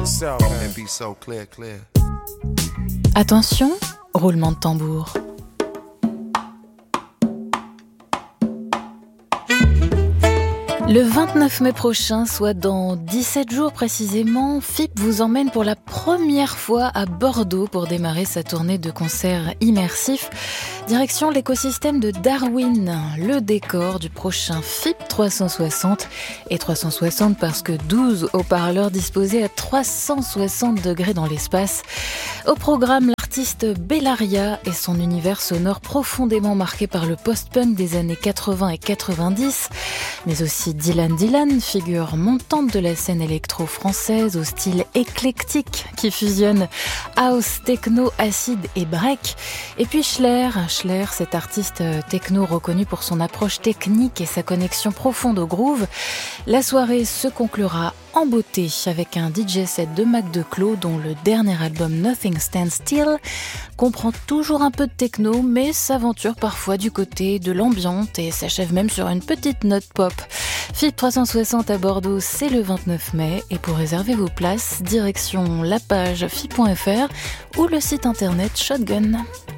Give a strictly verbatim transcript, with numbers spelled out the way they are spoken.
yourself and be so clear, clear. Attention, roulement de tambour. Le vingt-neuf mai prochain, soit dans dix-sept jours précisément, F I P vous emmène pour la première fois à Bordeaux pour démarrer sa tournée de concerts immersifs. Direction l'écosystème de Darwin, le décor du prochain F I P trois cent soixante. Et trois cent soixante parce que douze haut-parleurs disposés à trois cent soixante degrés dans l'espace. Au programme, l'artiste Bellaria et son univers sonore profondément marqué par le post-punk des années quatre-vingts et quatre-vingt-dix, mais aussi Dylan Dylan, figure montante de la scène électro-française au style éclectique qui fusionne house, techno, acid et break. Et puis Schler, Schler, cet artiste techno reconnu pour son approche technique et sa connexion profonde au groove. La soirée se conclura en beauté avec un D J set de Mac Declos dont le dernier album Nothing Stands Still comprend toujours un peu de techno mais s'aventure parfois du côté de l'ambiante et s'achève même sur une petite note pop. F I P trois cent soixante à Bordeaux, c'est le vingt-neuf mai et pour réserver vos places, direction la page F I P point F R ou le site internet Shotgun.